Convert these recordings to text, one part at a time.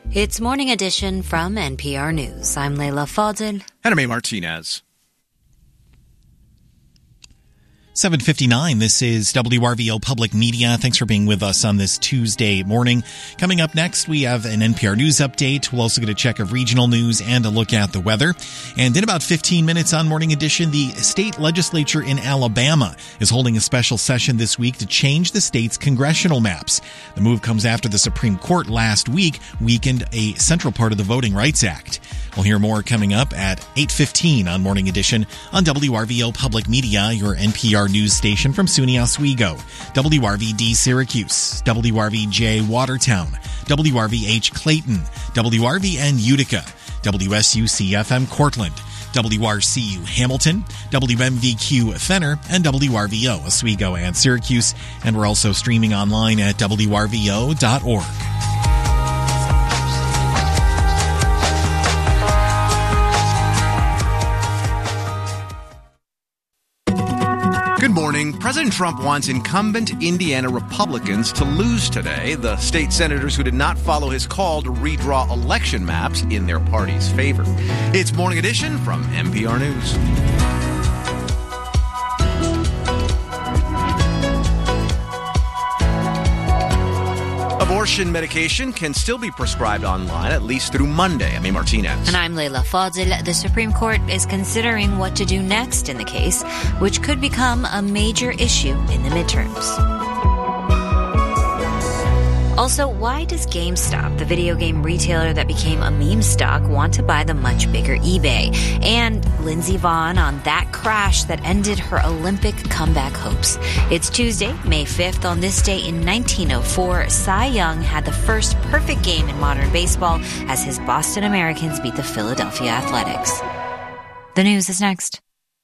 It's Morning Edition from NPR News. I'm Leila Fadel. And I'm A. Martinez. 7:59, this is WRVO Public Media. Thanks for being with us on this Tuesday morning. Coming up next, we have an NPR News update. We'll also get a check of regional news and a look at the weather. And in about 15 minutes on Morning Edition, the state legislature in Alabama is holding a special session this week to change the state's congressional maps. The move comes after the Supreme Court last week weakened a central part of the Voting Rights Act. We'll hear more coming up at 8:15 on Morning Edition on WRVO Public Media, your NPR news station from SUNY Oswego, WRVD Syracuse, WRVJ Watertown, WRVH Clayton, WRVN Utica, WSUC-FM Cortland, WRCU Hamilton, WMVQ Fenner, and WRVO Oswego and Syracuse. And we're also streaming online at WRVO.org. Good morning. President Trump wants incumbent Indiana Republicans to lose today, the state senators who did not follow his call to redraw election maps in their party's favor. It's Morning Edition from NPR News. Abortion medication can still be prescribed online, at least through Monday. I'm A. Martinez. And I'm Leila Fadel. The Supreme Court is considering what to do next in the case, which could become a major issue in the midterms. Also, why does GameStop, the video game retailer that became a meme stock, want to buy the much bigger eBay? And Lindsey Vonn on that crash that ended her Olympic comeback hopes. It's Tuesday, May 5th. On this day in 1904, Cy Young had the first perfect game in modern baseball as his Boston Americans beat the Philadelphia Athletics. The news is next.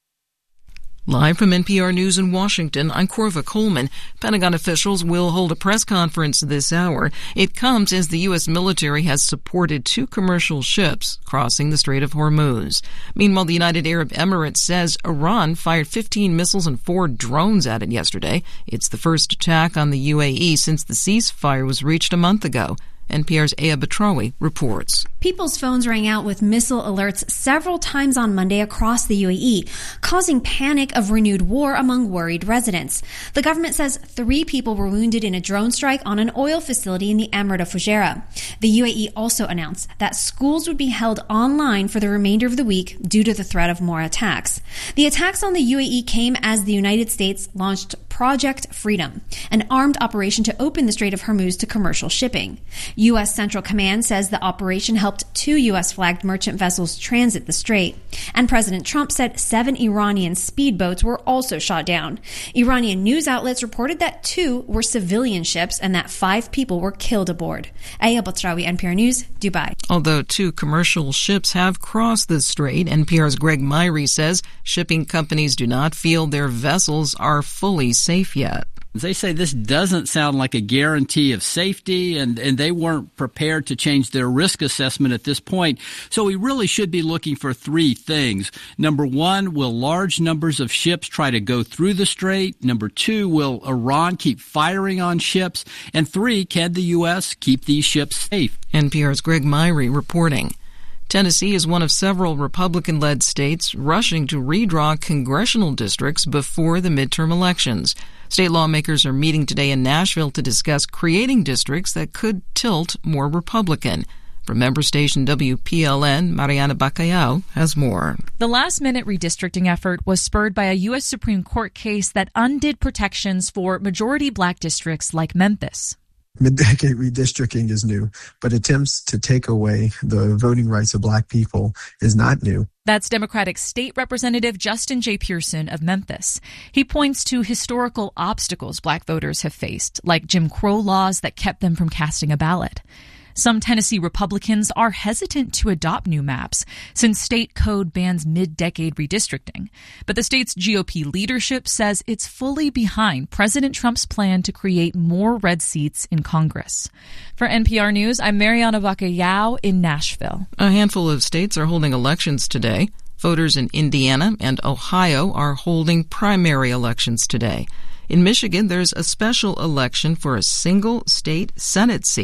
Live from NPR News in Washington, I'm Corva Coleman. Pentagon officials will hold a press conference this hour. It comes as the U.S. military has supported 2 commercial ships crossing the Strait of Hormuz. Meanwhile, the United Arab Emirates says Iran fired 15 missiles and 4 drones at it yesterday. It's the first attack on the UAE since the ceasefire was reached a month ago. NPR's Aya Batrawi reports. People's phones rang out with missile alerts several times on Monday across the UAE, causing panic of renewed war among worried residents. The government says 3 people were wounded in a drone strike on an oil facility in the Emirate of Fujairah. The UAE also announced that schools would be held online for the remainder of the week due to the threat of more attacks. The attacks on the UAE came as the United States launched Project Freedom, an armed operation to open the Strait of Hormuz to commercial shipping. U.S. Central Command says the operation helped 2 U.S.-flagged merchant vessels transit the strait. And President Trump said 7 Iranian speedboats were also shot down. Iranian news outlets reported that 2 were civilian ships and that 5 people were killed aboard. Aya Batrawi, NPR News, Dubai. Although 2 commercial ships have crossed the strait, NPR's Greg Myrie says shipping companies do not feel their vessels are fully safe yet. They say this doesn't sound like a guarantee of safety, and they weren't prepared to change their risk assessment at this point. So we really should be looking for 3 things. Number 1, will large numbers of ships try to go through the strait? Number 2, will Iran keep firing on ships? And 3, can the U.S. keep these ships safe? NPR's Greg Myrie reporting. Tennessee is one of several Republican-led states rushing to redraw congressional districts before the midterm elections. State lawmakers are meeting today in Nashville to discuss creating districts that could tilt more Republican. From member station WPLN, Mariana Bacallao has more. The last-minute redistricting effort was spurred by a U.S. Supreme Court case that undid protections for majority black districts like Memphis. Mid-decade redistricting is new, but attempts to take away the voting rights of black people is not new. That's Democratic State Representative Justin J. Pearson of Memphis. He points to historical obstacles black voters have faced, like Jim Crow laws that kept them from casting a ballot. Some Tennessee Republicans are hesitant to adopt new maps since state code bans mid-decade redistricting. But the state's GOP leadership says it's fully behind President Trump's plan to create more red seats in Congress. For NPR News, I'm Mariana Bacallao in Nashville. A handful of states are holding elections today. Voters in Indiana and Ohio are holding primary elections today. In Michigan, there's a special election for a single state Senate seat.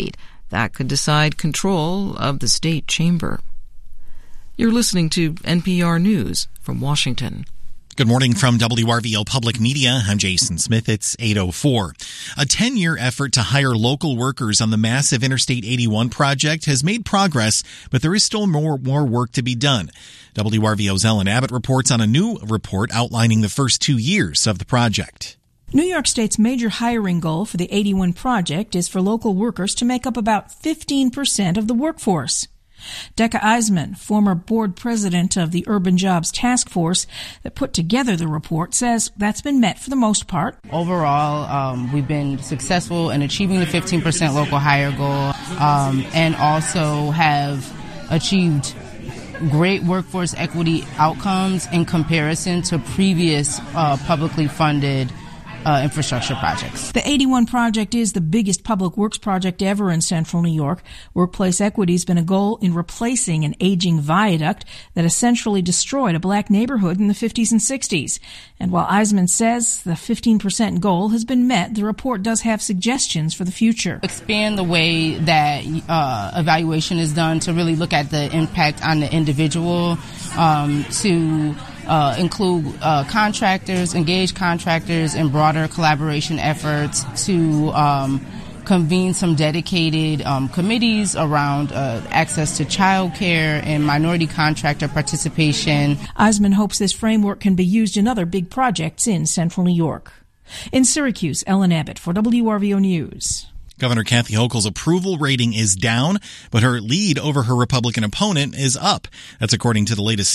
That could decide control of the state chamber. You're listening to NPR News from Washington. Good morning from WRVO Public Media. I'm Jason Smith. It's 8:04. A 10-year effort to hire local workers on the massive Interstate 81 project has made progress, but there is still more work to be done. WRVO's Ellen Abbott reports on a new report outlining the first 2 years of the project. New York State's major hiring goal for the 81 project is for local workers to make up about 15% of the workforce. Decca Eisman, former board president of the Urban Jobs Task Force that put together the report, says that's been met for the most part. Overall, we've been successful in achieving the 15% local hire goal, and also have achieved great workforce equity outcomes in comparison to previous publicly funded infrastructure projects. The 81 project is the biggest public works project ever in central New York. Workplace equity has been a goal in replacing an aging viaduct that essentially destroyed a black neighborhood in the 50s and 60s. And while Eisman says the 15% goal has been met, the report does have suggestions for the future. Expand the way that evaluation is done to really look at the impact on the individual, to include contractors, engage contractors in broader collaboration efforts, to convene some dedicated committees around access to child care and minority contractor participation. Eisman hopes this framework can be used in other big projects in central New York. In Syracuse, Ellen Abbott for WRVO News. Governor Kathy Hochul's approval rating is down, but her lead over her Republican opponent is up. That's according to the latest